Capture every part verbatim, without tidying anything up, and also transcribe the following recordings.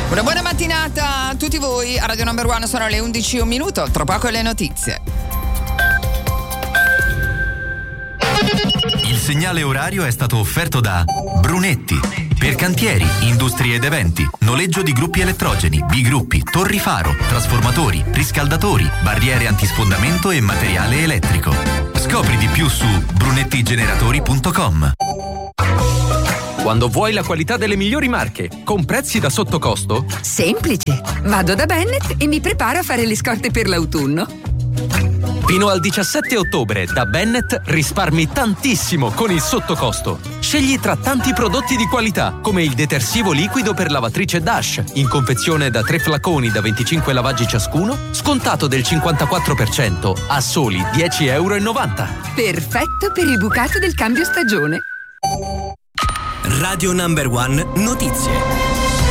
Una buona mattinata a tutti voi, a Radio Number One sono le undici e un minuto, tra poco le notizie. Il segnale orario è stato offerto da Brunetti. Per cantieri, industrie ed eventi, noleggio di gruppi elettrogeni, bigruppi, torri faro, trasformatori, riscaldatori, barriere antisfondamento e materiale elettrico. Scopri di più su brunettigeneratori punto com. Quando vuoi la qualità delle migliori marche, con prezzi da sottocosto? Semplice. Vado da Bennett e mi preparo a fare le scorte per l'autunno. Fino al diciassette ottobre da Bennett risparmi tantissimo con il sottocosto. Scegli tra tanti prodotti di qualità, come il detersivo liquido per lavatrice Dash, in confezione da tre flaconi da venticinque lavaggi ciascuno, scontato del cinquantaquattro per cento a soli dieci virgola novanta euro. Perfetto per il bucato del cambio stagione. Radio Number One Notizie.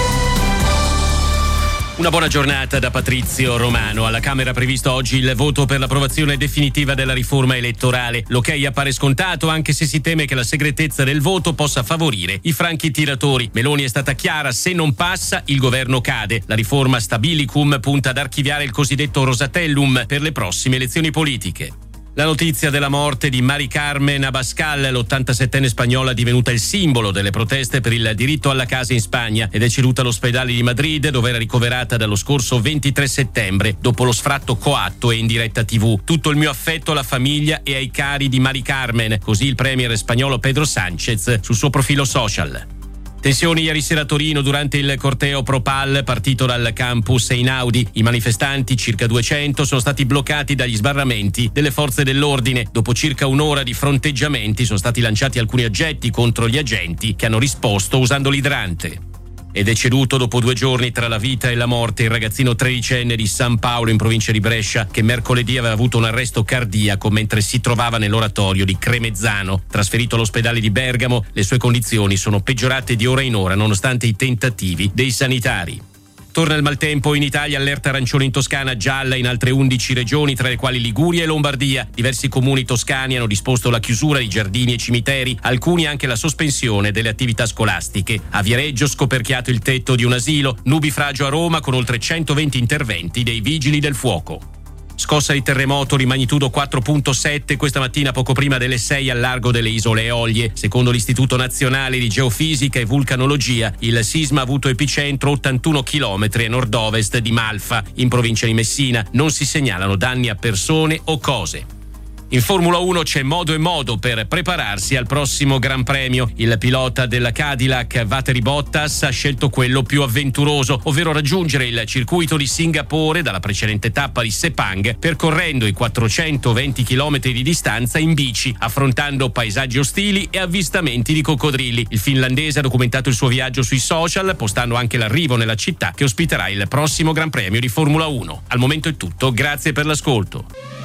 Una buona giornata da Patrizio Romano. Alla Camera è previsto oggi il voto per l'approvazione definitiva della riforma elettorale. L'ok appare scontato, anche se si teme che la segretezza del voto possa favorire i franchi tiratori. Meloni è stata chiara: se non passa, il governo cade. La riforma Stabilicum punta ad archiviare il cosiddetto Rosatellum per le prossime elezioni politiche. La notizia della morte di Mari Carmen Abascal, l'ottantasettenne spagnola divenuta il simbolo delle proteste per il diritto alla casa in Spagna, ed è ceduta all'ospedale di Madrid, dove era ricoverata dallo scorso ventitré settembre dopo lo sfratto coatto e in diretta tivù. Tutto il mio affetto alla famiglia e ai cari di Mari Carmen, così il premier spagnolo Pedro Sánchez sul suo profilo social. Tensioni ieri sera a Torino durante il corteo Pro-Pal partito dal campus Einaudi. I manifestanti, circa duecento, sono stati bloccati dagli sbarramenti delle forze dell'ordine. Dopo circa un'ora di fronteggiamenti sono stati lanciati alcuni oggetti contro gli agenti, che hanno risposto usando l'idrante. Ed è ceduto dopo due giorni tra la vita e la morte il ragazzino tredicenne di San Paolo in provincia di Brescia, che mercoledì aveva avuto un arresto cardiaco mentre si trovava nell'oratorio di Cremezzano. Trasferito all'ospedale di Bergamo, le sue condizioni sono peggiorate di ora in ora nonostante i tentativi dei sanitari. Torna il maltempo in Italia, allerta arancione in Toscana, gialla in altre undici regioni, tra le quali Liguria e Lombardia. Diversi comuni toscani hanno disposto la chiusura di giardini e cimiteri, alcuni anche la sospensione delle attività scolastiche. A Viareggio scoperchiato il tetto di un asilo, nubifragio a Roma con oltre centoventi interventi dei vigili del fuoco. Scossa di terremoto di magnitudo quattro virgola sette questa mattina poco prima delle sei al largo delle Isole Eolie. Secondo l'Istituto Nazionale di Geofisica e Vulcanologia, il sisma ha avuto epicentro ottantuno chilometri a nord-ovest di Malfa, in provincia di Messina. Non si segnalano danni a persone o cose. In Formula uno c'è modo e modo per prepararsi al prossimo Gran Premio. Il pilota della Cadillac, Valtteri Bottas, ha scelto quello più avventuroso, ovvero raggiungere il circuito di Singapore dalla precedente tappa di Sepang, percorrendo i quattrocentoventi chilometri di distanza in bici, affrontando paesaggi ostili e avvistamenti di coccodrilli. Il finlandese ha documentato il suo viaggio sui social, postando anche l'arrivo nella città che ospiterà il prossimo Gran Premio di Formula uno. Al momento è tutto, grazie per l'ascolto.